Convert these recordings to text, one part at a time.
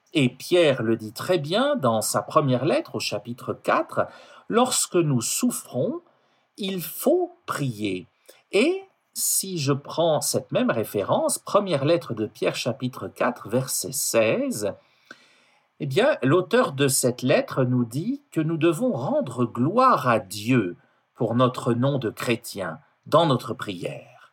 Et Pierre le dit très bien dans sa première lettre au chapitre 4, lorsque nous souffrons, il faut prier. Et si je prends cette même référence, première lettre de Pierre chapitre 4, verset 16, eh bien, l'auteur de cette lettre nous dit que nous devons rendre gloire à Dieu pour notre nom de chrétien dans notre prière.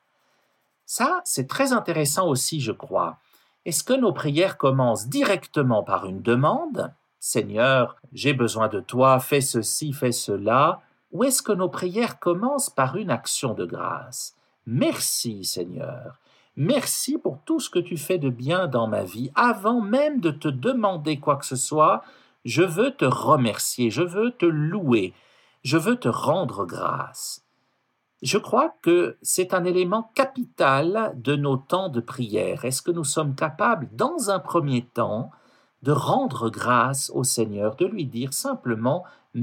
Ça, c'est très intéressant aussi, je crois. Est-ce que nos prières commencent directement par une demande? Seigneur, j'ai besoin de toi, fais ceci, fais cela. Ou est-ce que nos prières commencent par une action de grâce? Merci, Seigneur. Merci pour tout ce que tu fais de bien dans ma vie. Avant même de te demander quoi que ce soit, je veux te remercier, je veux te louer, je veux te rendre grâce. Je crois que c'est un élément capital de nos temps de prière. Est-ce que nous sommes capables, dans un premier temps, de rendre grâce au Seigneur, de lui dire simplement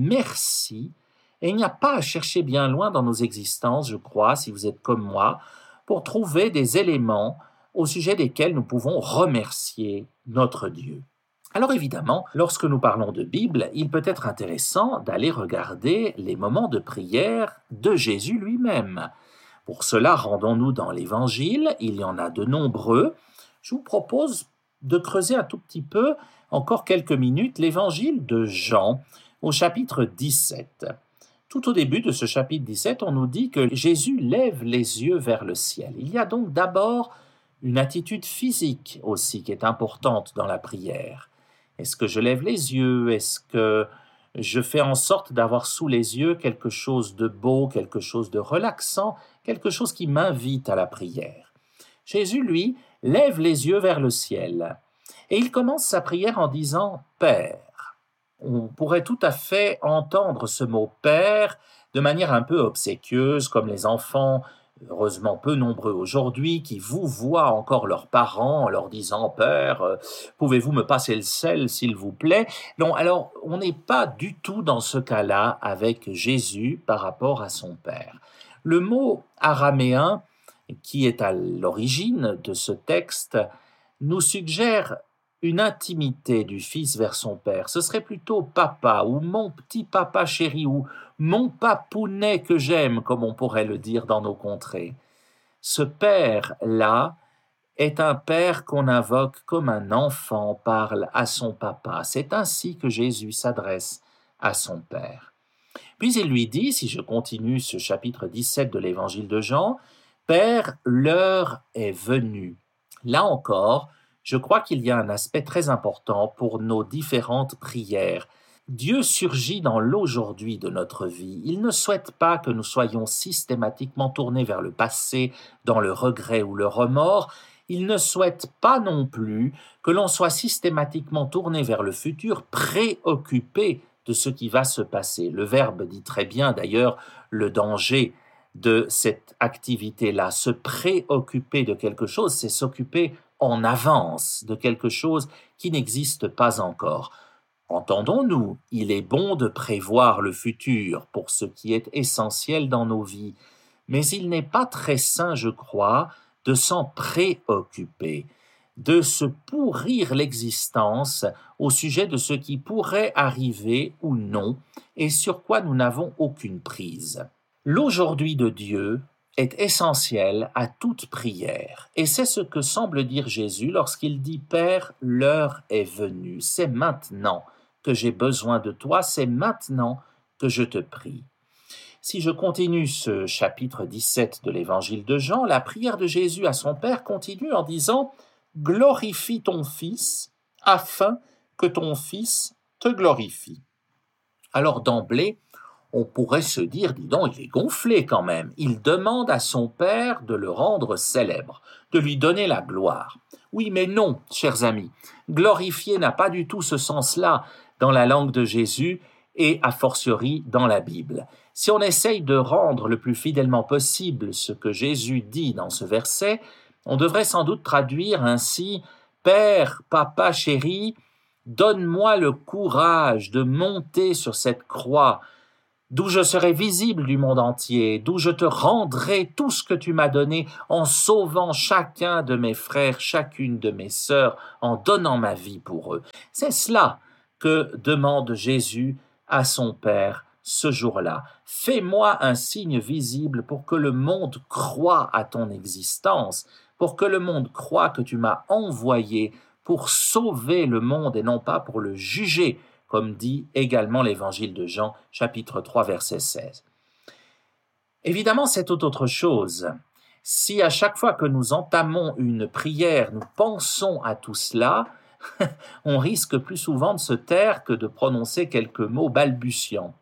merci? Et il n'y a pas à chercher bien loin dans nos existences, je crois, si vous êtes comme moi, pour trouver des éléments au sujet desquels nous pouvons remercier notre Dieu. Alors évidemment, lorsque nous parlons de Bible, il peut être intéressant d'aller regarder les moments de prière de Jésus lui-même. Pour cela, rendons-nous dans l'Évangile, il y en a de nombreux. Je vous propose de creuser un tout petit peu, encore quelques minutes, l'Évangile de Jean au chapitre 17. Tout au début de ce chapitre 17, on nous dit que Jésus lève les yeux vers le ciel. Il y a donc d'abord une attitude physique aussi qui est importante dans la prière. Est-ce que je lève les yeux? Est-ce que je fais en sorte d'avoir sous les yeux quelque chose de beau, quelque chose de relaxant, quelque chose qui m'invite à la prière? Jésus, lui, lève les yeux vers le ciel et il commence sa prière en disant « Père ». On pourrait tout à fait entendre ce mot « Père » de manière un peu obséquieuse, comme les enfants heureusement peu nombreux aujourd'hui, qui vous voient encore leurs parents en leur disant « Père, pouvez-vous me passer le sel, s'il vous plaît ?» Non, alors on n'est pas du tout dans ce cas-là avec Jésus par rapport à son Père. Le mot araméen, qui est à l'origine de ce texte, nous suggère une intimité du fils vers son père. Ce serait plutôt papa ou mon petit papa chéri ou mon papounet que j'aime, comme on pourrait le dire dans nos contrées. Ce père-là est un père qu'on invoque comme un enfant parle à son papa. C'est ainsi que Jésus s'adresse à son père. Puis il lui dit, si je continue ce chapitre 17 de l'évangile de Jean, « Père, l'heure est venue ». Là encore, je crois qu'il y a un aspect très important pour nos différentes prières. Dieu surgit dans l'aujourd'hui de notre vie. Il ne souhaite pas que nous soyons systématiquement tournés vers le passé, dans le regret ou le remords. Il ne souhaite pas non plus que l'on soit systématiquement tourné vers le futur, préoccupé de ce qui va se passer. Le verbe dit très bien d'ailleurs le danger de cette activité-là. Se préoccuper de quelque chose, c'est s'occuper en avance de quelque chose qui n'existe pas encore. Entendons-nous, il est bon de prévoir le futur pour ce qui est essentiel dans nos vies, mais il n'est pas très sain, je crois, de s'en préoccuper, de se pourrir l'existence au sujet de ce qui pourrait arriver ou non et sur quoi nous n'avons aucune prise. L'aujourd'hui de Dieu est essentiel à toute prière. Et c'est ce que semble dire Jésus lorsqu'il dit « Père, l'heure est venue, c'est maintenant que j'ai besoin de toi, c'est maintenant que je te prie ». Si je continue ce chapitre 17 de l'évangile de Jean, la prière de Jésus à son Père continue en disant « Glorifie ton Fils, afin que ton Fils te glorifie ». Alors d'emblée, on pourrait se dire, dis donc, il est gonflé quand même. Il demande à son Père de le rendre célèbre, de lui donner la gloire. Oui, mais non, chers amis. Glorifier n'a pas du tout ce sens-là dans la langue de Jésus et a fortiori dans la Bible. Si on essaye de rendre le plus fidèlement possible ce que Jésus dit dans ce verset, on devrait sans doute traduire ainsi « Père, papa chéri, donne-moi le courage de monter sur cette croix, d'où je serai visible du monde entier, d'où je te rendrai tout ce que tu m'as donné en sauvant chacun de mes frères, chacune de mes sœurs, en donnant ma vie pour eux. C'est cela que demande Jésus à son Père ce jour-là. Fais-moi un signe visible pour que le monde croie à ton existence, pour que le monde croie que tu m'as envoyé pour sauver le monde et non pas pour le juger, comme dit également l'évangile de Jean, chapitre 3, verset 16. Évidemment, c'est tout autre chose. Si à chaque fois que nous entamons une prière, nous pensons à tout cela, on risque plus souvent de se taire que de prononcer quelques mots balbutiants.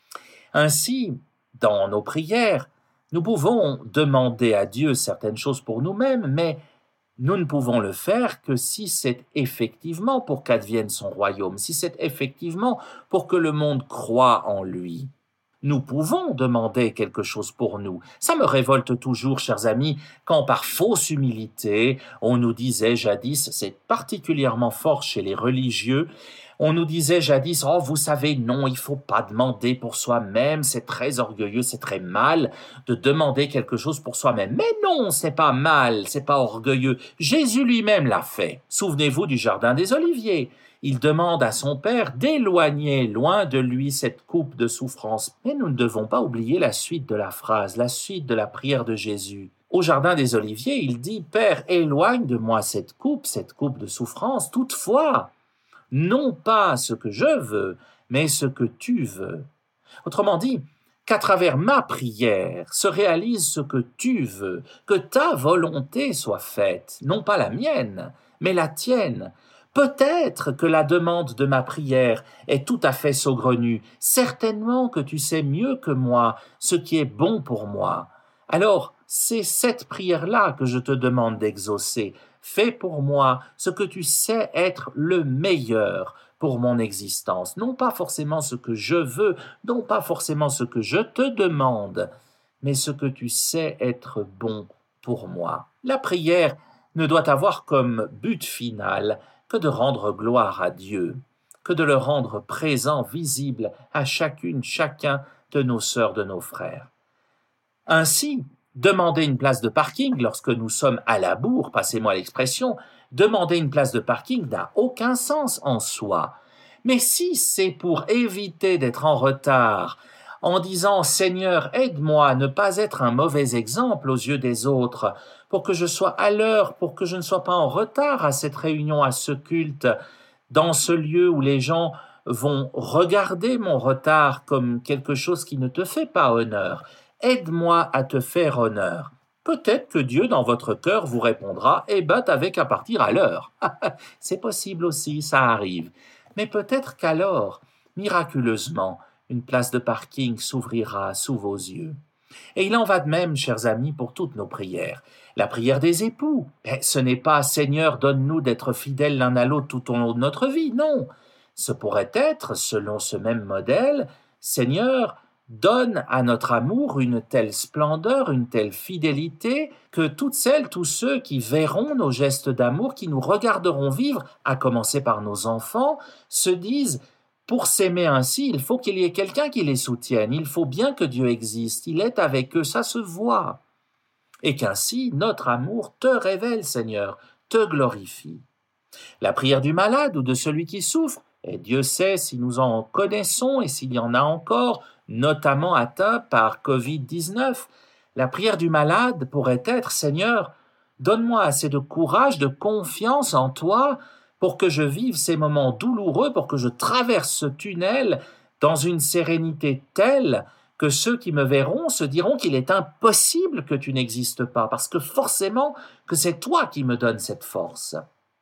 Ainsi, dans nos prières, nous pouvons demander à Dieu certaines choses pour nous-mêmes, mais nous ne pouvons le faire que si c'est effectivement pour qu'advienne son royaume, si c'est effectivement pour que le monde croie en lui. Nous pouvons demander quelque chose pour nous. Ça me révolte toujours, chers amis, quand par fausse humilité, on nous disait jadis, c'est particulièrement fort chez les religieux, on nous disait jadis, oh, vous savez, non, il faut pas demander pour soi-même, c'est très orgueilleux, c'est très mal de demander quelque chose pour soi-même. Mais non, c'est pas mal, c'est pas orgueilleux. Jésus lui-même l'a fait. Souvenez-vous du jardin des Oliviers. Il demande à son Père d'éloigner loin de lui cette coupe de souffrance. Mais nous ne devons pas oublier la suite de la phrase, la suite de la prière de Jésus. Au jardin des Oliviers, il dit « Père, éloigne de moi cette coupe de souffrance, toutefois, non pas ce que je veux, mais ce que tu veux. » Autrement dit, qu'à travers ma prière se réalise ce que tu veux, que ta volonté soit faite, non pas la mienne, mais la tienne. Peut-être que la demande de ma prière est tout à fait saugrenue, certainement que tu sais mieux que moi ce qui est bon pour moi. Alors, c'est cette prière-là que je te demande d'exaucer. Fais pour moi ce que tu sais être le meilleur pour mon existence, non pas forcément ce que je veux, non pas forcément ce que je te demande, mais ce que tu sais être bon pour moi. La prière ne doit avoir comme but final que de rendre gloire à Dieu, que de le rendre présent, visible à chacune, chacun de nos sœurs, de nos frères. Ainsi, demander une place de parking lorsque nous sommes à la bourre, passez-moi l'expression, demander une place de parking n'a aucun sens en soi. Mais si c'est pour éviter d'être en retard, en disant « Seigneur, aide-moi à ne pas être un mauvais exemple aux yeux des autres, pour que je sois à l'heure, pour que je ne sois pas en retard à cette réunion, à ce culte, dans ce lieu où les gens vont regarder mon retard comme quelque chose qui ne te fait pas honneur. Aide-moi à te faire honneur. » Peut-être que Dieu, dans votre cœur, vous répondra « Eh ben, t'avais qu'à partir à l'heure. » C'est possible aussi, ça arrive. Mais peut-être qu'alors, miraculeusement, une place de parking s'ouvrira sous vos yeux. Et il en va de même, chers amis, pour toutes nos prières. La prière des époux, ce n'est pas « Seigneur, donne-nous d'être fidèles l'un à l'autre tout au long de notre vie », non. Ce pourrait être, selon ce même modèle, « Seigneur, donne à notre amour une telle splendeur, une telle fidélité, que toutes celles, tous ceux qui verront nos gestes d'amour, qui nous regarderont vivre, à commencer par nos enfants, se disent « Pour s'aimer ainsi, il faut qu'il y ait quelqu'un qui les soutienne, il faut bien que Dieu existe, il est avec eux, ça se voit. » Et qu'ainsi, notre amour te révèle, Seigneur, te glorifie. La prière du malade ou de celui qui souffre, et Dieu sait si nous en connaissons et s'il y en a encore, notamment atteints par Covid-19, la prière du malade pourrait être « Seigneur, donne-moi assez de courage, de confiance en toi pour que je vive ces moments douloureux, pour que je traverse ce tunnel dans une sérénité telle que ceux qui me verront se diront qu'il est impossible que tu n'existes pas, parce que forcément que c'est toi qui me donnes cette force. »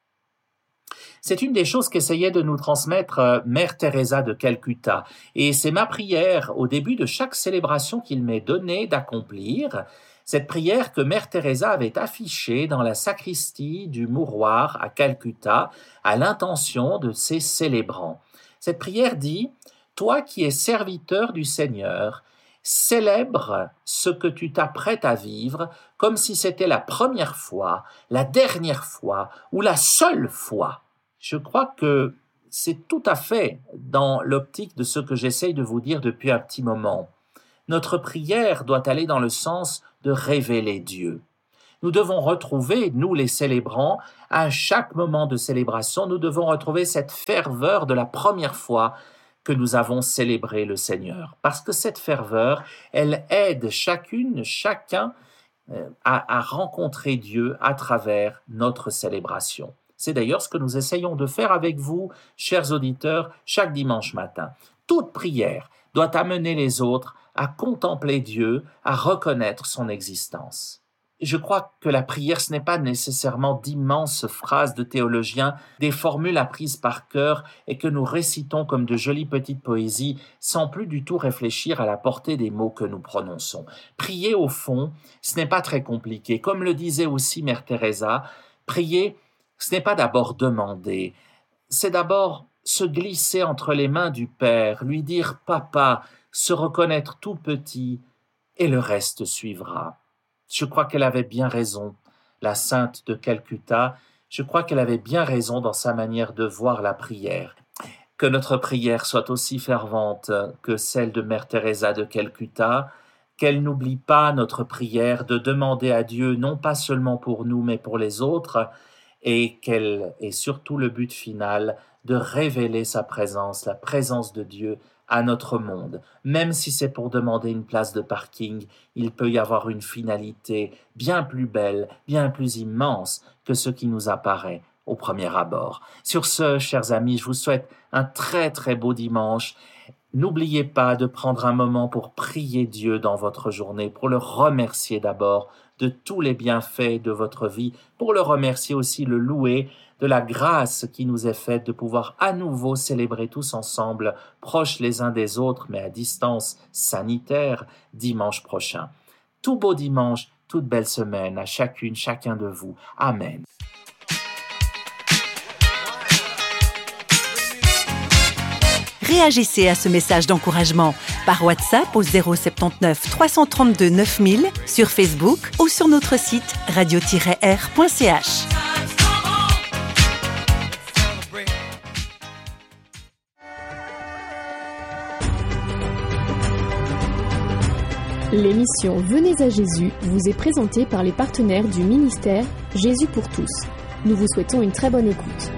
C'est une des choses qu'essayait de nous transmettre Mère Teresa de Calcutta. Et c'est ma prière au début de chaque célébration qu'il m'est donné d'accomplir, cette prière que Mère Teresa avait affichée dans la sacristie du mouroir à Calcutta à l'intention de ses célébrants. Cette prière dit « Toi qui es serviteur du Seigneur, célèbre ce que tu t'apprêtes à vivre comme si c'était la première fois, la dernière fois ou la seule fois. » Je crois que c'est tout à fait dans l'optique de ce que j'essaye de vous dire depuis un petit moment. Notre prière doit aller dans le sens de révéler Dieu. Nous devons retrouver, nous les célébrants, à chaque moment de célébration, nous devons retrouver cette ferveur de la première fois que nous avons célébré le Seigneur. Parce que cette ferveur, elle aide chacun à rencontrer Dieu à travers notre célébration. C'est d'ailleurs ce que nous essayons de faire avec vous, chers auditeurs, chaque dimanche matin. Toute prière doit amener les autres à contempler Dieu, à reconnaître son existence. Je crois que la prière, ce n'est pas nécessairement d'immenses phrases de théologiens, des formules apprises par cœur et que nous récitons comme de jolies petites poésies sans plus du tout réfléchir à la portée des mots que nous prononçons. Prier, au fond, ce n'est pas très compliqué. Comme le disait aussi Mère Teresa, prier, ce n'est pas d'abord demander, c'est d'abord se glisser entre les mains du Père, lui dire « Papa », se reconnaître tout petit et le reste suivra. Je crois qu'elle avait bien raison, la sainte de Calcutta, je crois qu'elle avait bien raison dans sa manière de voir la prière. Que notre prière soit aussi fervente que celle de Mère Teresa de Calcutta, qu'elle n'oublie pas notre prière de demander à Dieu non pas seulement pour nous mais pour les autres, et qu'elle ait surtout le but final de révéler sa présence, la présence de Dieu à notre monde. Même si c'est pour demander une place de parking, il peut y avoir une finalité bien plus belle, bien plus immense que ce qui nous apparaît au premier abord. Sur ce, chers amis, je vous souhaite un très très beau dimanche. N'oubliez pas de prendre un moment pour prier Dieu dans votre journée, pour le remercier d'abord de tous les bienfaits de votre vie, pour le remercier aussi, le louer de la grâce qui nous est faite de pouvoir à nouveau célébrer tous ensemble, proches les uns des autres, mais à distance sanitaire, dimanche prochain. Tout beau dimanche, toute belle semaine à chacun de vous. Amen. Réagissez à ce message d'encouragement par WhatsApp au 079 332 9000, sur Facebook ou sur notre site radio-r.ch. L'émission Venez à Jésus vous est présentée par les partenaires du ministère Jésus pour tous. Nous vous souhaitons une très bonne écoute.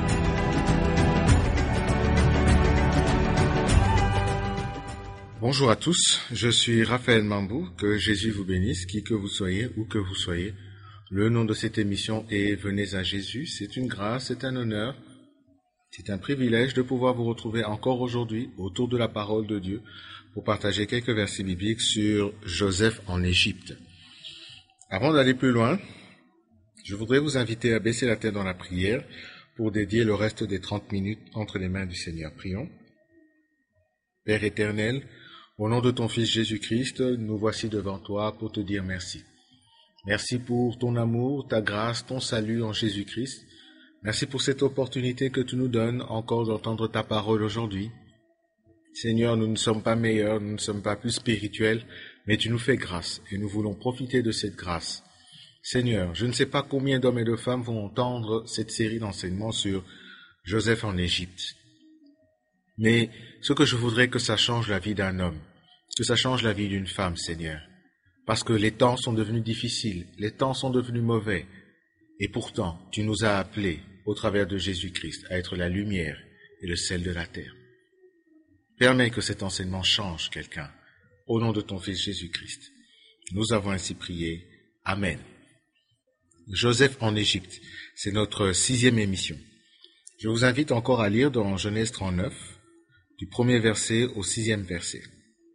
Bonjour à tous, je suis Raphaël Mambou, que Jésus vous bénisse, qui que vous soyez, où que vous soyez. Le nom de cette émission est Venez à Jésus, c'est une grâce, c'est un honneur, c'est un privilège de pouvoir vous retrouver encore aujourd'hui autour de la parole de Dieu pour partager quelques versets bibliques sur Joseph en Égypte. Avant d'aller plus loin, je voudrais vous inviter à baisser la tête dans la prière pour dédier le reste des 30 minutes entre les mains du Seigneur. Prions. Père éternel, au nom de ton Fils Jésus-Christ, nous voici devant toi pour te dire merci. Merci pour ton amour, ta grâce, ton salut en Jésus-Christ. Merci pour cette opportunité que tu nous donnes encore d'entendre ta parole aujourd'hui. Seigneur, nous ne sommes pas meilleurs, nous ne sommes pas plus spirituels, mais tu nous fais grâce et nous voulons profiter de cette grâce. Seigneur, je ne sais pas combien d'hommes et de femmes vont entendre cette série d'enseignements sur Joseph en Égypte. Mais ce que je voudrais que ça change la vie d'un homme, que ça change la vie d'une femme, Seigneur. Parce que les temps sont devenus difficiles, les temps sont devenus mauvais. Et pourtant, tu nous as appelés, au travers de Jésus-Christ, à être la lumière et le sel de la terre. Permets que cet enseignement change quelqu'un. Au nom de ton Fils Jésus-Christ. Nous avons ainsi prié. Amen. Joseph en Égypte, c'est notre 6e émission. Je vous invite encore à lire dans Genèse 39, du 1er verset au 6e verset.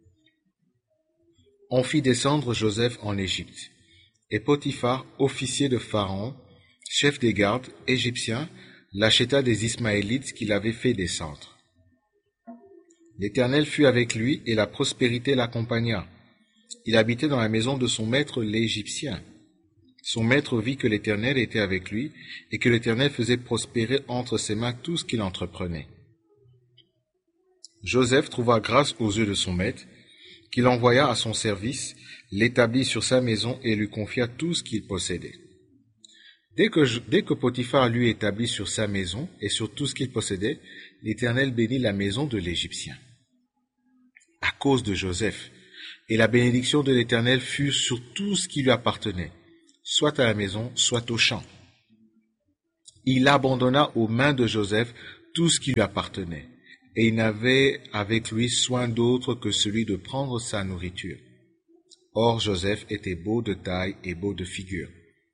On fit descendre Joseph en Égypte, et Potiphar, officier de Pharaon, chef des gardes égyptiens, l'acheta des Ismaélites qu'il avait fait descendre. L'Éternel fut avec lui, et la prospérité l'accompagna. Il habitait dans la maison de son maître l'Égyptien. Son maître vit que l'Éternel était avec lui, et que l'Éternel faisait prospérer entre ses mains tout ce qu'il entreprenait. Joseph trouva grâce aux yeux de son maître, qu'il envoya à son service, l'établit sur sa maison et lui confia tout ce qu'il possédait. Dès que Potiphar lui établit sur sa maison et sur tout ce qu'il possédait, l'Éternel bénit la maison de l'Égyptien à cause de Joseph. Et la bénédiction de l'Éternel fut sur tout ce qui lui appartenait, soit à la maison, soit au champ. Il abandonna aux mains de Joseph tout ce qui lui appartenait, et il n'avait avec lui soin d'autre que celui de prendre sa nourriture. Or Joseph était beau de taille et beau de figure.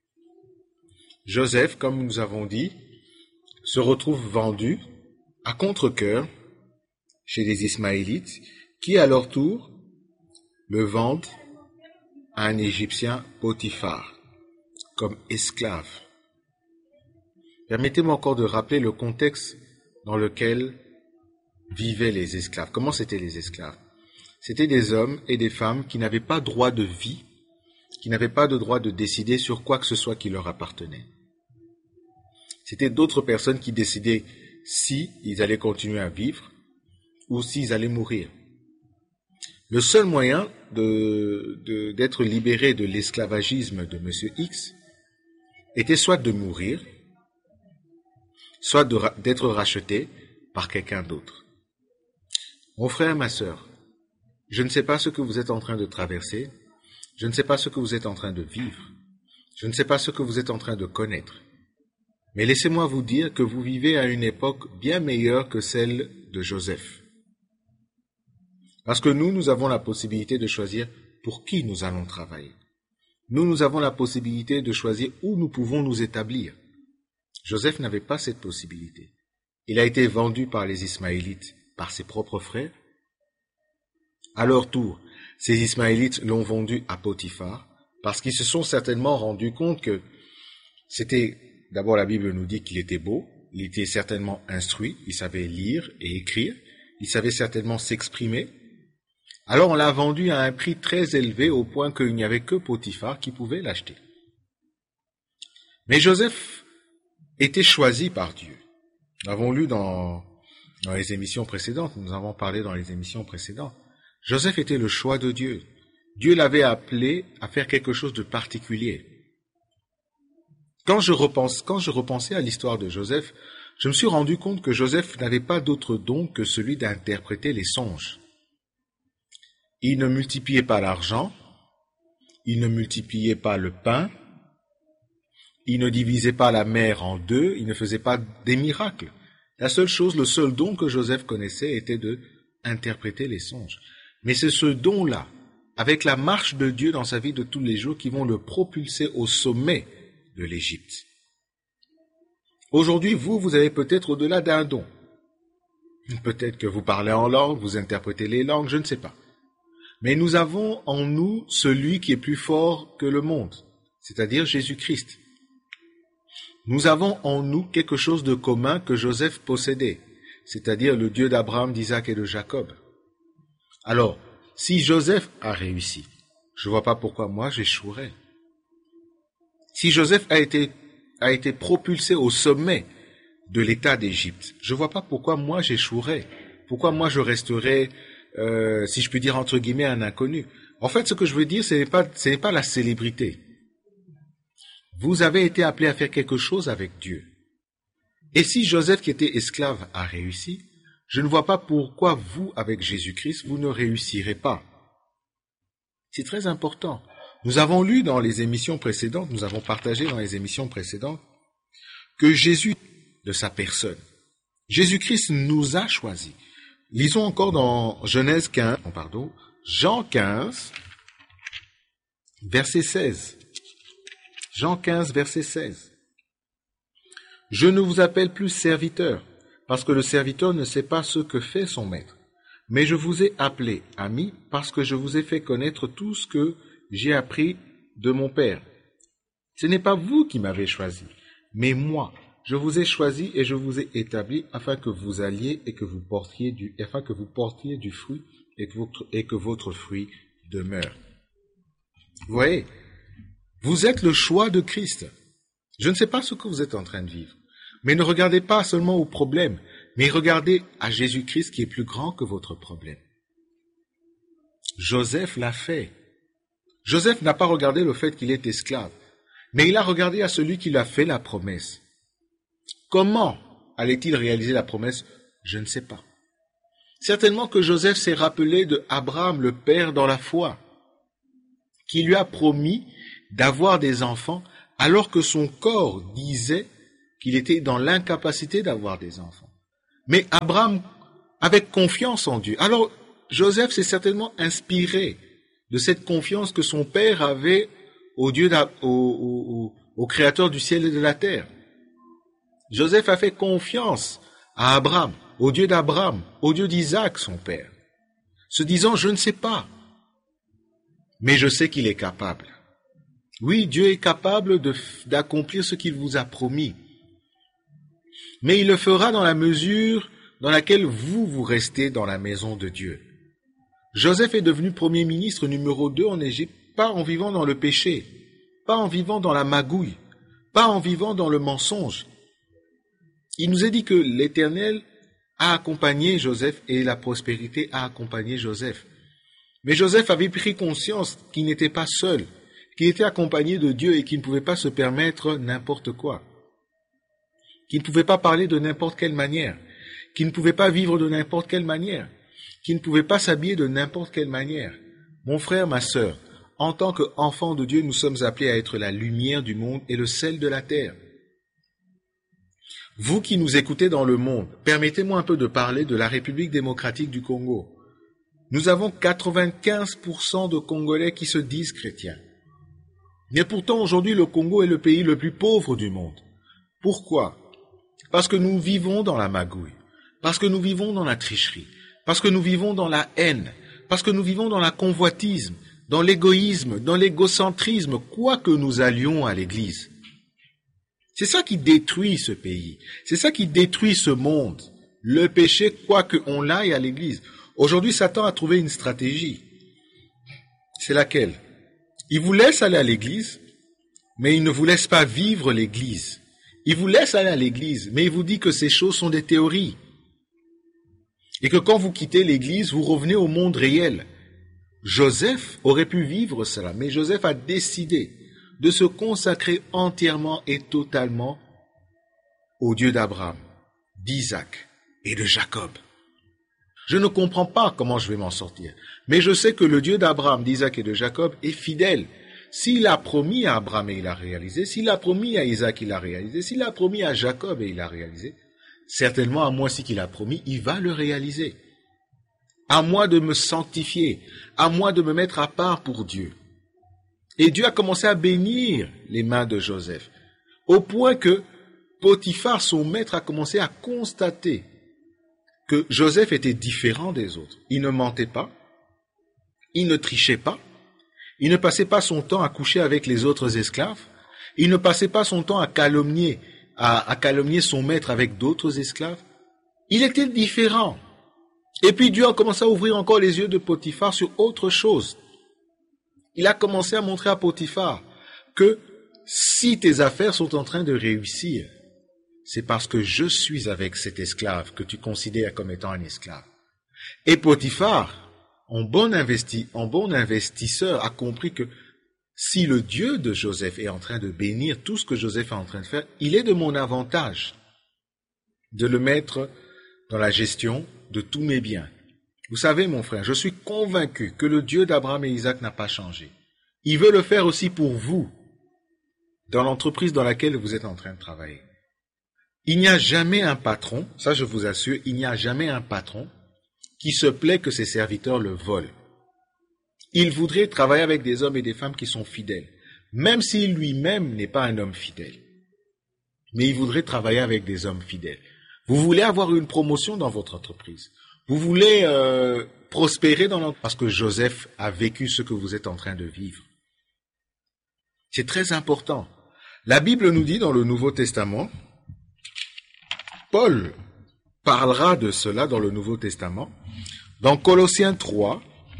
Joseph, comme nous avons dit, se retrouve vendu à contre-cœur chez les Ismaélites, qui à leur tour le vendent à un Égyptien Potiphar comme esclave. Permettez-moi encore de rappeler le contexte dans lequel vivaient les esclaves. Comment c'étaient les esclaves? C'étaient des hommes et des femmes qui n'avaient pas droit de vie, qui n'avaient pas de droit de décider sur quoi que ce soit qui leur appartenait. C'était d'autres personnes qui décidaient si ils allaient continuer à vivre ou s'ils allaient mourir. Le seul moyen d'être libéré de l'esclavagisme de Monsieur X était soit de mourir, soit d'être racheté par quelqu'un d'autre. Mon frère, ma sœur, je ne sais pas ce que vous êtes en train de traverser, je ne sais pas ce que vous êtes en train de vivre, je ne sais pas ce que vous êtes en train de connaître, mais laissez-moi vous dire que vous vivez à une époque bien meilleure que celle de Joseph. Parce que nous avons la possibilité de choisir pour qui nous allons travailler. Nous avons la possibilité de choisir où nous pouvons nous établir. Joseph n'avait pas cette possibilité. Il a été vendu par les Ismaélites, par ses propres frères. À leur tour, ces Ismaélites l'ont vendu à Potiphar, parce qu'ils se sont certainement rendus compte que d'abord la Bible nous dit qu'il était beau, il était certainement instruit, il savait lire et écrire, il savait certainement s'exprimer. Alors on l'a vendu à un prix très élevé au point qu'il n'y avait que Potiphar qui pouvait l'acheter. Mais Joseph était choisi par Dieu. Nous l'avons lu dans les émissions précédentes, nous avons parlé dans les émissions précédentes. Joseph était le choix de Dieu. Dieu l'avait appelé à faire quelque chose de particulier. Quand je repensais à l'histoire de Joseph, je me suis rendu compte que Joseph n'avait pas d'autre don que celui d'interpréter les songes. Il ne multipliait pas l'argent, il ne multipliait pas le pain, il ne divisait pas la mer en deux, il ne faisait pas des miracles. La seule chose, le seul don que Joseph connaissait était de interpréter les songes. Mais c'est ce don-là, avec la marche de Dieu dans sa vie de tous les jours, qui vont le propulser au sommet de l'Égypte. Aujourd'hui, vous avez peut-être au-delà d'un don. Peut-être que vous parlez en langue, vous interprétez les langues, je ne sais pas. Mais nous avons en nous celui qui est plus fort que le monde, c'est-à-dire Jésus-Christ. Nous avons en nous quelque chose de commun que Joseph possédait, c'est-à-dire le Dieu d'Abraham, d'Isaac et de Jacob. Alors, si Joseph a réussi, je ne vois pas pourquoi moi j'échouerais. Si Joseph a été propulsé au sommet de l'État d'Égypte, je ne vois pas pourquoi moi j'échouerais, pourquoi moi je resterais, si je puis dire entre guillemets, un inconnu. En fait, ce que je veux dire, ce n'est pas la célébrité. Vous avez été appelé à faire quelque chose avec Dieu. Et si Joseph, qui était esclave, a réussi, je ne vois pas pourquoi vous, avec Jésus-Christ, vous ne réussirez pas. C'est très important. Nous avons lu dans les émissions précédentes, nous avons partagé dans les émissions précédentes, que Jésus, de sa personne, Jésus-Christ nous a choisis. Lisons encore dans Jean 15, verset 16. Jean 15, verset 16. « Je ne vous appelle plus serviteur, parce que le serviteur ne sait pas ce que fait son maître. Mais je vous ai appelé ami, parce que je vous ai fait connaître tout ce que j'ai appris de mon Père. Ce n'est pas vous qui m'avez choisi, mais moi. Je vous ai choisi et je vous ai établi afin que vous alliez et que vous portiez du fruit et que votre fruit demeure. » Vous voyez, vous êtes le choix de Christ. Je ne sais pas ce que vous êtes en train de vivre, mais ne regardez pas seulement au problème, mais regardez à Jésus-Christ qui est plus grand que votre problème. Joseph l'a fait. Joseph n'a pas regardé le fait qu'il est esclave. Mais il a regardé à celui qui lui a fait la promesse. Comment allait-il réaliser la promesse? Je ne sais pas. Certainement que Joseph s'est rappelé de Abraham, le père dans la foi, qui lui a promis d'avoir des enfants alors que son corps disait qu'il était dans l'incapacité d'avoir des enfants. Mais Abraham avait confiance en Dieu. Alors Joseph s'est certainement inspiré de cette confiance que son père avait au Dieu, au Créateur du ciel et de la terre. Joseph a fait confiance à Abraham, au Dieu d'Abraham, au Dieu d'Isaac, son père, se disant, je ne sais pas, mais je sais qu'il est capable. Oui, Dieu est capable d'accomplir ce qu'il vous a promis, mais il le fera dans la mesure dans laquelle vous restez dans la maison de Dieu. Joseph est devenu premier ministre numéro 2 en Égypte, pas en vivant dans le péché, pas en vivant dans la magouille, pas en vivant dans le mensonge. Il nous est dit que l'Éternel a accompagné Joseph et la prospérité a accompagné Joseph. Mais Joseph avait pris conscience qu'il n'était pas seul, qu'il était accompagné de Dieu et qu'il ne pouvait pas se permettre n'importe quoi, qu'il ne pouvait pas parler de n'importe quelle manière, qu'il ne pouvait pas vivre de n'importe quelle manière, qu'il ne pouvait pas s'habiller de n'importe quelle manière. Mon frère, ma sœur, en tant qu'enfants de Dieu, nous sommes appelés à être la lumière du monde et le sel de la terre. Vous qui nous écoutez dans le monde, permettez-moi un peu de parler de la République démocratique du Congo. Nous avons 95% de Congolais qui se disent chrétiens. Mais pourtant, aujourd'hui, le Congo est le pays le plus pauvre du monde. Pourquoi? Parce que nous vivons dans la magouille, parce que nous vivons dans la tricherie, parce que nous vivons dans la haine, parce que nous vivons dans la convoitisme, dans l'égoïsme, dans l'égocentrisme, quoi que nous allions à l'église. C'est ça qui détruit ce pays. C'est ça qui détruit ce monde. Le péché, quoi qu'on l'aille à l'église. Aujourd'hui, Satan a trouvé une stratégie. C'est laquelle? Il vous laisse aller à l'église, mais il ne vous laisse pas vivre l'église. Il vous laisse aller à l'église, mais il vous dit que ces choses sont des théories. Et que quand vous quittez l'église, vous revenez au monde réel. Joseph aurait pu vivre cela, mais Joseph a décidé de se consacrer entièrement et totalement au Dieu d'Abraham, d'Isaac et de Jacob. Je ne comprends pas comment je vais m'en sortir, mais je sais que le Dieu d'Abraham, d'Isaac et de Jacob est fidèle. S'il a promis à Abraham et il a réalisé, s'il a promis à Isaac, il a réalisé, s'il a promis à Jacob et il a réalisé, certainement à moi aussi qu'il a promis, il va le réaliser. À moi de me sanctifier, à moi de me mettre à part pour Dieu. Et Dieu a commencé à bénir les mains de Joseph, au point que Potiphar, son maître, a commencé à constater que Joseph était différent des autres. Il ne mentait pas, il ne trichait pas, il ne passait pas son temps à coucher avec les autres esclaves, il ne passait pas son temps à calomnier son maître avec d'autres esclaves. Il était différent. Et puis Dieu a commencé à ouvrir encore les yeux de Potiphar sur autre chose. Il a commencé à montrer à Potiphar que si tes affaires sont en train de réussir, c'est parce que je suis avec cet esclave que tu considères comme étant un esclave. Et Potiphar, en bon investisseur, a compris que si le Dieu de Joseph est en train de bénir tout ce que Joseph est en train de faire, il est de mon avantage de le mettre dans la gestion de tous mes biens. Vous savez, mon frère, je suis convaincu que le Dieu d'Abraham et Isaac n'a pas changé. Il veut le faire aussi pour vous, dans l'entreprise dans laquelle vous êtes en train de travailler. Il n'y a jamais un patron, ça je vous assure, il n'y a jamais un patron qui se plaît que ses serviteurs le volent. Il voudrait travailler avec des hommes et des femmes qui sont fidèles, même s'il lui-même n'est pas un homme fidèle. Mais il voudrait travailler avec des hommes fidèles. Vous voulez avoir une promotion dans votre entreprise. Vous voulez prospérer dans l'entreprise. Parce que Joseph a vécu ce que vous êtes en train de vivre. C'est très important. La Bible nous dit dans le Nouveau Testament, Paul parlera de cela dans le Nouveau Testament, dans Colossiens 3,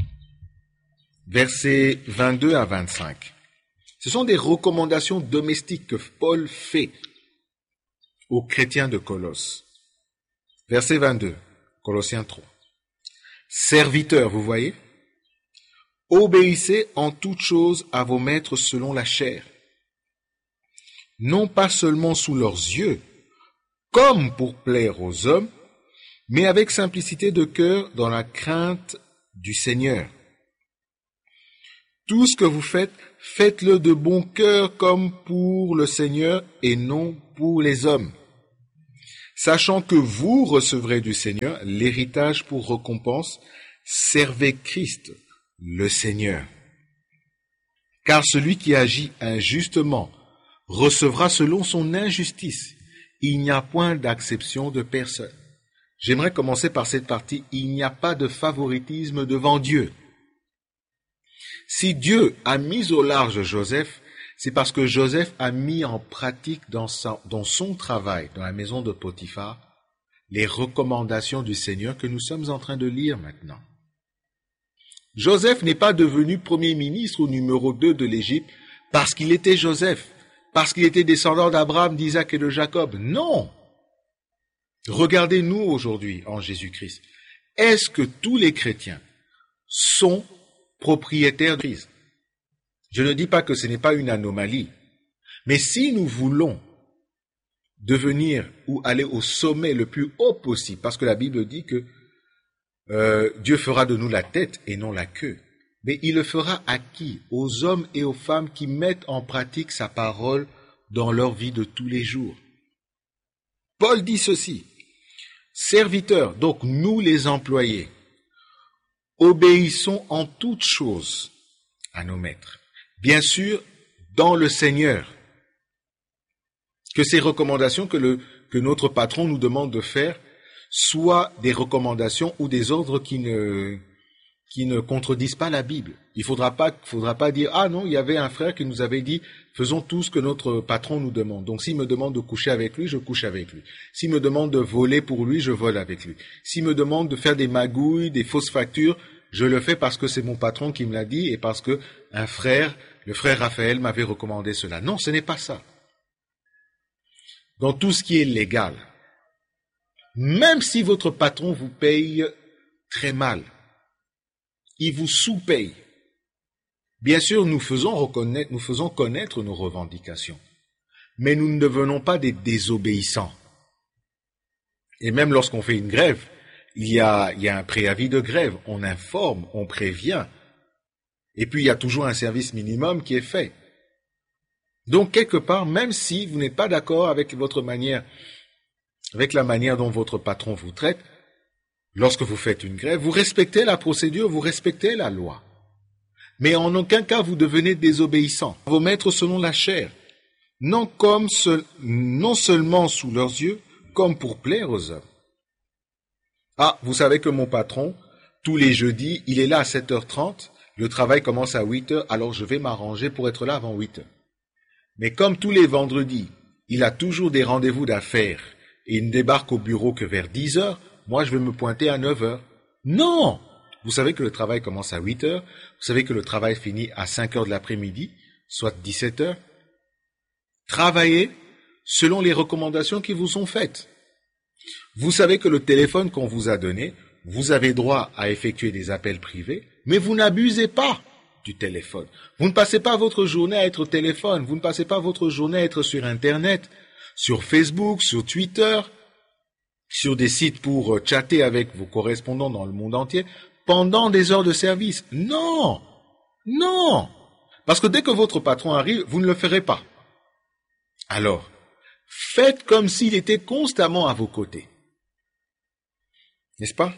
versets 22 à 25. Ce sont des recommandations domestiques que Paul fait aux chrétiens de Colosse. Verset 22, Colossiens 3. Serviteurs, vous voyez, obéissez en toutes choses à vos maîtres selon la chair, non pas seulement sous leurs yeux, comme pour plaire aux hommes, mais avec simplicité de cœur dans la crainte du Seigneur. Tout ce que vous faites, faites-le de bon cœur comme pour le Seigneur et non pour les hommes, sachant que vous recevrez du Seigneur l'héritage pour récompense. Servez Christ, le Seigneur. Car celui qui agit injustement recevra selon son injustice. Il n'y a point d'acception de personne. J'aimerais commencer par cette partie. Il n'y a pas de favoritisme devant Dieu. Si Dieu a mis au large Joseph, c'est parce que Joseph a mis en pratique dans son travail, dans la maison de Potiphar, les recommandations du Seigneur que nous sommes en train de lire maintenant. Joseph n'est pas devenu premier ministre ou numéro 2 de l'Égypte parce qu'il était Joseph, parce qu'il était descendant d'Abraham, d'Isaac et de Jacob. Non! Regardez-nous aujourd'hui en Jésus-Christ. Est-ce que tous les chrétiens sont propriétaires de Christ? Je ne dis pas que ce n'est pas une anomalie, mais si nous voulons devenir ou aller au sommet le plus haut possible, parce que la Bible dit que Dieu fera de nous la tête et non la queue, mais il le fera à qui? Aux hommes et aux femmes qui mettent en pratique sa parole dans leur vie de tous les jours. Paul dit ceci: serviteurs, donc nous les employés, obéissons en toutes choses à nos maîtres, bien sûr dans le Seigneur. Que ces recommandations que notre patron nous demande de faire soient des recommandations ou des ordres qui ne contredisent pas la Bible. Il faudra pas dire: ah non, il y avait un frère qui nous avait dit faisons tout ce que notre patron nous demande. Donc s'il me demande de coucher avec lui, je couche avec lui. S'il me demande de voler pour lui, je vole avec lui. S'il me demande de faire des magouilles, des fausses factures, je le fais parce que c'est mon patron qui me l'a dit et parce que le frère Raphaël m'avait recommandé cela. Non, ce n'est pas ça. Dans tout ce qui est légal, même si votre patron vous paye très mal, il vous sous-paye. Bien sûr, nous faisons connaître nos revendications, mais nous ne devenons pas des désobéissants. Et même lorsqu'on fait une grève, il y a un préavis de grève, on informe, on prévient, et puis il y a toujours un service minimum qui est fait. Donc quelque part, même si vous n'êtes pas d'accord avec la manière dont votre patron vous traite, lorsque vous faites une grève, vous respectez la procédure, vous respectez la loi. Mais en aucun cas vous devenez désobéissant. Vos maîtres selon la chair, non seulement sous leurs yeux, comme pour plaire aux hommes. Ah, vous savez que mon patron, tous les jeudis, il est là à 7h30, le travail commence à 8h, alors je vais m'arranger pour être là avant 8h. Mais comme tous les vendredis, il a toujours des rendez-vous d'affaires et il ne débarque au bureau que vers 10h, moi je vais me pointer à 9h. Non! Vous savez que le travail commence à 8h, vous savez que le travail finit à 5h de l'après-midi, soit 17h. Travaillez selon les recommandations qui vous sont faites. Vous savez que le téléphone qu'on vous a donné, vous avez droit à effectuer des appels privés, mais vous n'abusez pas du téléphone. Vous ne passez pas votre journée à être au téléphone, vous ne passez pas votre journée à être sur Internet, sur Facebook, sur Twitter, sur des sites pour chatter avec vos correspondants dans le monde entier, pendant des heures de service. Non! Non! Parce que dès que votre patron arrive, vous ne le ferez pas. Alors, faites comme s'il était constamment à vos côtés. N'est-ce pas?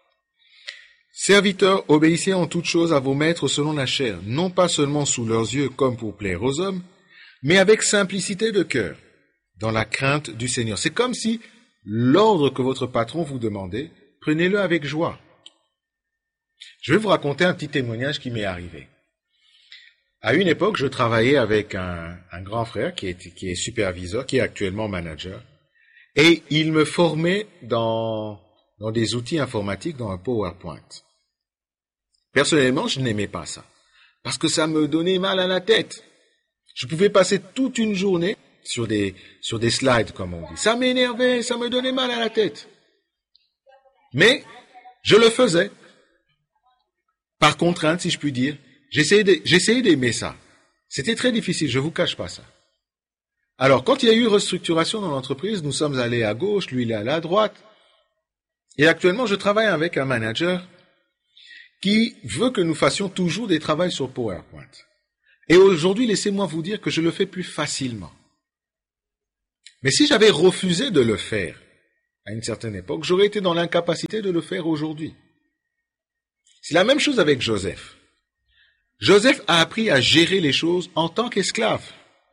Serviteurs, obéissez en toutes choses à vos maîtres selon la chair, non pas seulement sous leurs yeux comme pour plaire aux hommes, mais avec simplicité de cœur, dans la crainte du Seigneur. C'est comme si l'ordre que votre patron vous demandait, prenez-le avec joie. Je vais vous raconter un petit témoignage qui m'est arrivé. À une époque, je travaillais avec un grand frère qui est superviseur, qui est actuellement manager, et il me formait dans des outils informatiques, dans un PowerPoint. Personnellement, je n'aimais pas ça, parce que ça me donnait mal à la tête. Je pouvais passer toute une journée sur des slides, comme on dit. Ça m'énervait, ça me donnait mal à la tête. Mais je le faisais. Par contrainte, si je puis dire. J'essayais d'aimer ça. C'était très difficile, je ne vous cache pas ça. Alors, quand il y a eu restructuration dans l'entreprise, nous sommes allés à gauche, lui il est allé à droite. Et actuellement, je travaille avec un manager qui veut que nous fassions toujours des travaux sur PowerPoint. Et aujourd'hui, laissez-moi vous dire que je le fais plus facilement. Mais si j'avais refusé de le faire à une certaine époque, j'aurais été dans l'incapacité de le faire aujourd'hui. C'est la même chose avec Joseph. Joseph a appris à gérer les choses en tant qu'esclave.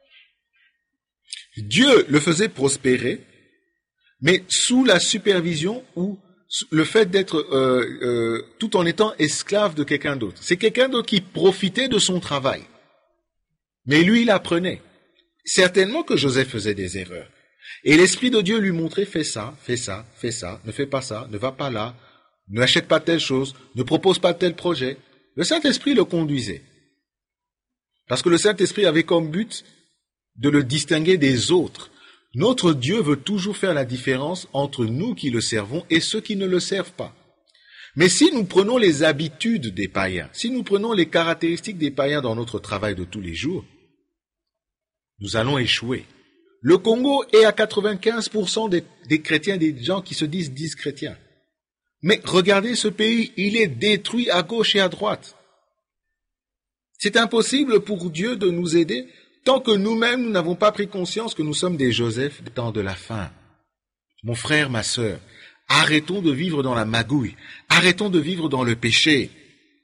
Dieu le faisait prospérer, mais sous la supervision ou le fait d'être tout en étant esclave de quelqu'un d'autre. C'est quelqu'un d'autre qui profitait de son travail. Mais lui, il apprenait. Certainement que Joseph faisait des erreurs. Et l'Esprit de Dieu lui montrait, fais ça, fais ça, fais ça, ne fais pas ça, ne va pas là, n'achète pas telle chose, ne propose pas tel projet. Le Saint-Esprit le conduisait. Parce que le Saint-Esprit avait comme but de le distinguer des autres. Notre Dieu veut toujours faire la différence entre nous qui le servons et ceux qui ne le servent pas. Mais si nous prenons les habitudes des païens, si nous prenons les caractéristiques des païens dans notre travail de tous les jours, nous allons échouer. Le Congo est à 95% des chrétiens, des gens qui se disent chrétiens. Mais regardez ce pays, il est détruit à gauche et à droite. C'est impossible pour Dieu de nous aider tant que nous-mêmes, nous n'avons pas pris conscience que nous sommes des Joseph des temps de la fin. Mon frère, ma sœur, arrêtons de vivre dans la magouille. Arrêtons de vivre dans le péché.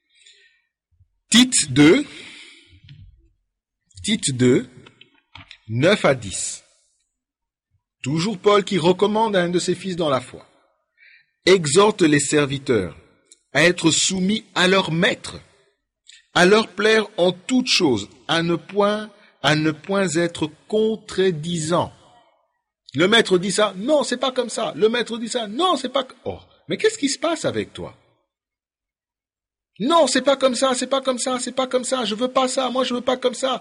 Tite 2, 9 à 10. Toujours Paul qui recommande à un de ses fils dans la foi. Exhorte les serviteurs à être soumis à leur maître, à leur plaire en toutes choses, à ne point être contredisant. Le maître dit ça, non, c'est pas comme ça. Le maître dit ça, non, c'est pas... Oh, mais qu'est-ce qui se passe avec toi? Non, c'est pas comme ça, c'est pas comme ça, c'est pas comme ça, je veux pas ça, moi je veux pas comme ça.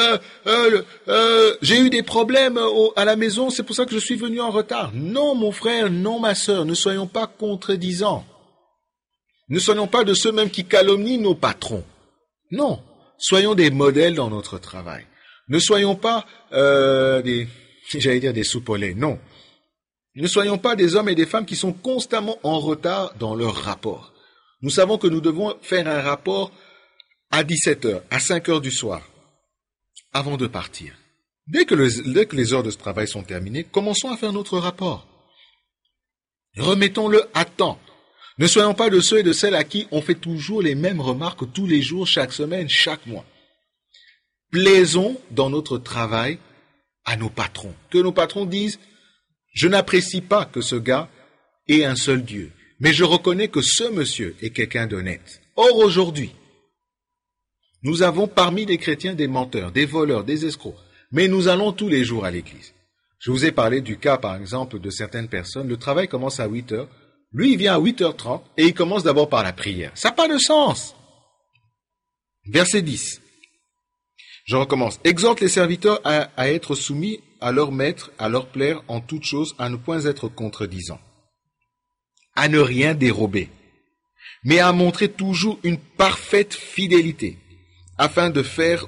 J'ai eu des problèmes à la maison, c'est pour ça que je suis venu en retard. Non, mon frère, non, ma sœur, ne soyons pas contredisants. Ne soyons pas de ceux-mêmes qui calomnient nos patrons. Non, soyons des modèles dans notre travail. Ne soyons pas des soupes au lait, non. Ne soyons pas des hommes et des femmes qui sont constamment en retard dans leur rapport. Nous savons que nous devons faire un rapport à 17h, à 5h du soir, avant de partir. Dès que les heures de ce travail sont terminées, commençons à faire notre rapport. Remettons-le à temps. Ne soyons pas de ceux et de celles à qui on fait toujours les mêmes remarques tous les jours, chaque semaine, chaque mois. Plaisons dans notre travail à nos patrons. Que nos patrons disent, je n'apprécie pas que ce gars ait un seul Dieu. Mais je reconnais que ce monsieur est quelqu'un d'honnête. Or, aujourd'hui, nous avons parmi les chrétiens des menteurs, des voleurs, des escrocs. Mais nous allons tous les jours à l'église. Je vous ai parlé du cas, par exemple, de certaines personnes. Le travail commence à 8h. Lui, il vient à 8h30 et il commence d'abord par la prière. Ça n'a pas de sens. Verset 10. Je recommence. Exhorte les serviteurs à être soumis à leur maître, à leur plaire en toutes choses, à ne point être contredisants, à ne rien dérober, mais à montrer toujours une parfaite fidélité, afin de faire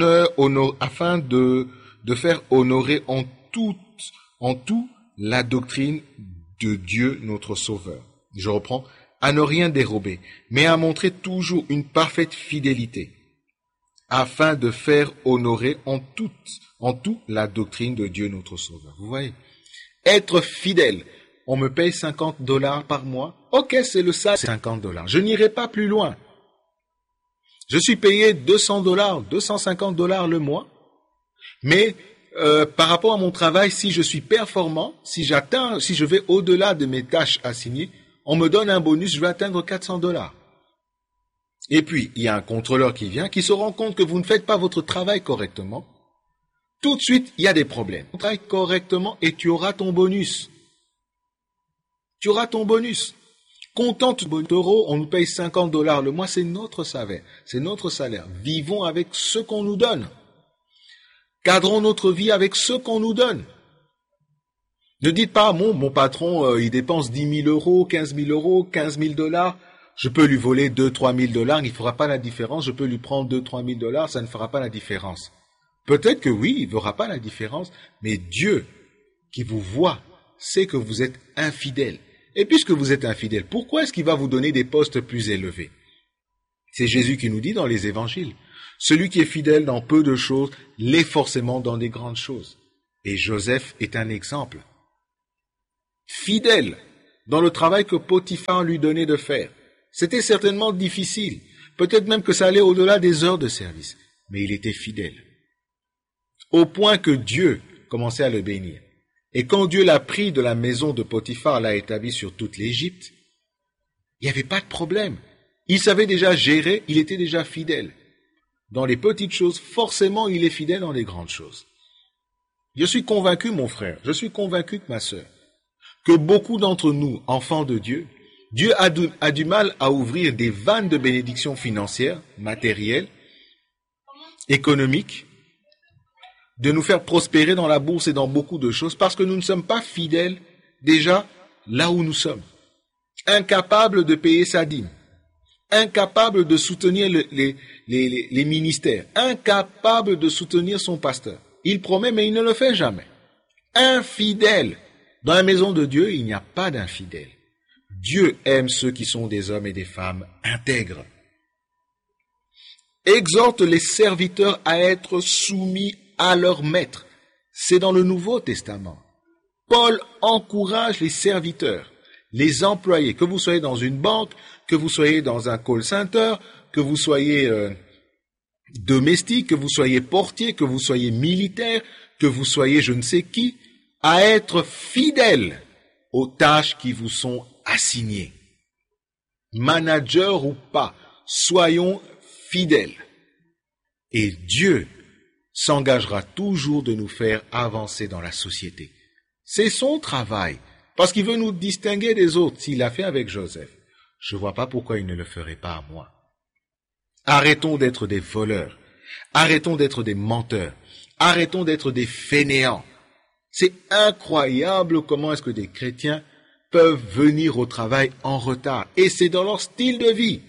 faire honorer en tout la doctrine de Dieu notre Sauveur. Je reprends, à ne rien dérober, mais à montrer toujours une parfaite fidélité, afin de faire honorer en tout la doctrine de Dieu notre Sauveur. Vous voyez, être fidèle. On me paye $50 par mois. Ok, c'est le salaire, $50. Je n'irai pas plus loin. Je suis payé $200, $250 le mois. Mais par rapport à mon travail, si je suis performant, si je vais au-delà de mes tâches assignées, on me donne un bonus, je vais atteindre $400. Et puis, il y a un contrôleur qui vient, qui se rend compte que vous ne faites pas votre travail correctement. Tout de suite, il y a des problèmes. Tu travailles correctement et tu auras ton bonus. Tu auras ton bonus. Contente d'euros, on nous paye $50 le mois, c'est notre salaire. C'est notre salaire. Vivons avec ce qu'on nous donne. Cadrons notre vie avec ce qu'on nous donne. Ne dites pas, mon patron, il dépense 10 000 euros, 15 000 euros, 15 000 $. Je peux lui voler 2 000, 3 000 $, il ne fera pas la différence. Je peux lui prendre 2 000, 3 000 $, ça ne fera pas la différence. Peut-être que oui, il ne verra pas la différence, mais Dieu qui vous voit sait que vous êtes infidèle. Et puisque vous êtes infidèle, pourquoi est-ce qu'il va vous donner des postes plus élevés? C'est Jésus qui nous dit dans les évangiles, celui qui est fidèle dans peu de choses l'est forcément dans des grandes choses. Et Joseph est un exemple. Fidèle dans le travail que Potiphar lui donnait de faire. C'était certainement difficile, peut-être même que ça allait au-delà des heures de service, mais il était fidèle. Au point que Dieu commençait à le bénir. Et quand Dieu l'a pris de la maison de Potiphar, l'a établi sur toute l'Égypte, il n'y avait pas de problème. Il savait déjà gérer, il était déjà fidèle. Dans les petites choses, forcément, il est fidèle dans les grandes choses. Je suis convaincu, mon frère, je suis convaincu, ma sœur, que beaucoup d'entre nous, enfants de Dieu, Dieu a du mal à ouvrir des vannes de bénédictions financières, matérielles, économiques, de nous faire prospérer dans la bourse et dans beaucoup de choses, parce que nous ne sommes pas fidèles déjà là où nous sommes. Incapables de payer sa dîme, incapables de soutenir les ministères, incapables de soutenir son pasteur. Il promet, mais il ne le fait jamais. Infidèle. Dans la maison de Dieu, il n'y a pas d'infidèles. Dieu aime ceux qui sont des hommes et des femmes intègres. Exhorte les serviteurs à être soumis à leur maître. C'est dans le Nouveau Testament. Paul encourage les serviteurs, les employés, que vous soyez dans une banque, que vous soyez dans un call center, que vous soyez domestique, que vous soyez portier, que vous soyez militaire, que vous soyez je ne sais qui, à être fidèles aux tâches qui vous sont assignées. Manager ou pas, soyons fidèles. Et Dieu s'engagera toujours de nous faire avancer dans la société. C'est son travail, parce qu'il veut nous distinguer des autres. S'il l'a fait avec Joseph, je ne vois pas pourquoi il ne le ferait pas à moi. Arrêtons d'être des voleurs, arrêtons d'être des menteurs, arrêtons d'être des fainéants. C'est incroyable comment est-ce que des chrétiens peuvent venir au travail en retard, et c'est dans leur style de vie.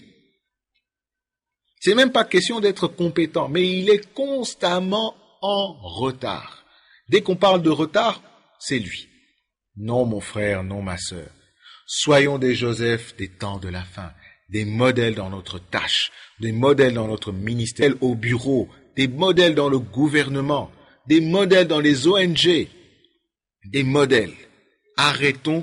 C'est même pas question d'être compétent, mais il est constamment en retard. Dès qu'on parle de retard, c'est lui. Non, mon frère, non, ma sœur. Soyons des Joseph des temps de la fin, des modèles dans notre tâche, des modèles dans notre ministère au bureau, des modèles dans le gouvernement, des modèles dans les ONG, des modèles. Arrêtons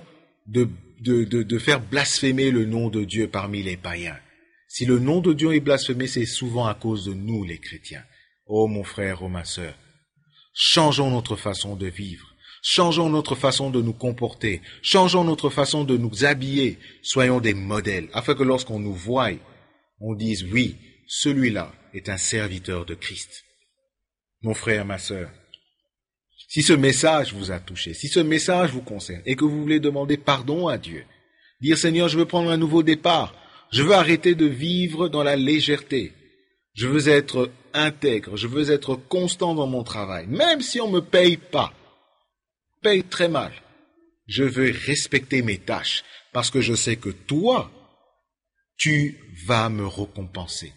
de faire blasphémer le nom de Dieu parmi les païens. Si le nom de Dieu est blasphémé, c'est souvent à cause de nous, les chrétiens. Oh, mon frère, oh, ma sœur, changeons notre façon de vivre, changeons notre façon de nous comporter, changeons notre façon de nous habiller, soyons des modèles, afin que lorsqu'on nous voie, on dise, oui, celui-là est un serviteur de Christ. Mon frère, ma sœur, si ce message vous a touché, si ce message vous concerne, et que vous voulez demander pardon à Dieu, dire, Seigneur, je veux prendre un nouveau départ, je veux arrêter de vivre dans la légèreté. Je veux être intègre, je veux être constant dans mon travail. Même si on ne me paye pas, paye très mal. Je veux respecter mes tâches parce que je sais que toi, tu vas me récompenser.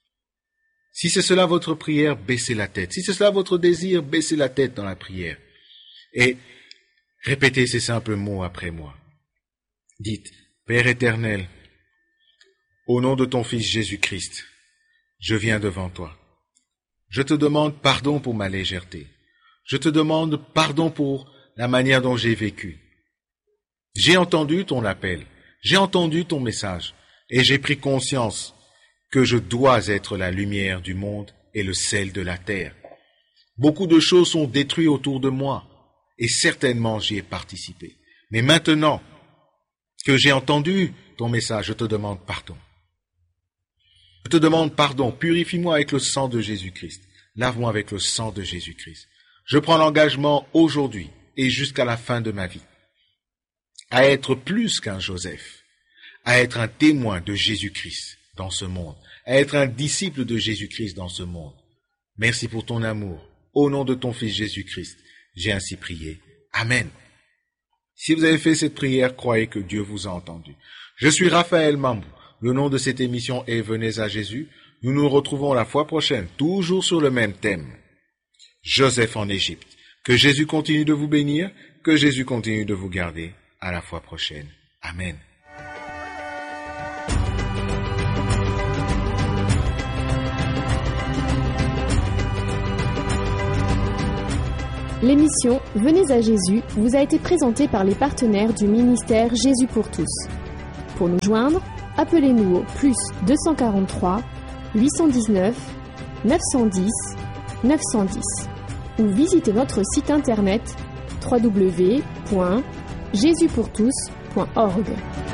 Si c'est cela votre prière, baissez la tête. Si c'est cela votre désir, baissez la tête dans la prière. Et répétez ces simples mots après moi. Dites, Père éternel, au nom de ton Fils Jésus-Christ, je viens devant toi. Je te demande pardon pour ma légèreté. Je te demande pardon pour la manière dont j'ai vécu. J'ai entendu ton appel, j'ai entendu ton message, et j'ai pris conscience que je dois être la lumière du monde et le sel de la terre. Beaucoup de choses sont détruites autour de moi, et certainement j'y ai participé. Mais maintenant que j'ai entendu ton message, je te demande pardon. Je te demande pardon, purifie-moi avec le sang de Jésus-Christ, lave-moi avec le sang de Jésus-Christ. Je prends l'engagement aujourd'hui et jusqu'à la fin de ma vie à être plus qu'un Joseph, à être un témoin de Jésus-Christ dans ce monde, à être un disciple de Jésus-Christ dans ce monde. Merci pour ton amour. Au nom de ton Fils Jésus-Christ, j'ai ainsi prié. Amen. Si vous avez fait cette prière, croyez que Dieu vous a entendu. Je suis Raphaël Mambou. Le nom de cette émission est Venez à Jésus. Nous nous retrouvons la fois prochaine, toujours sur le même thème. Joseph en Égypte. Que Jésus continue de vous bénir, que Jésus continue de vous garder. À la fois prochaine. Amen. L'émission Venez à Jésus vous a été présentée par les partenaires du ministère Jésus pour tous. Pour nous joindre, appelez-nous au plus 243 819 910 910 ou visitez notre site internet www.jesuspourtous.org.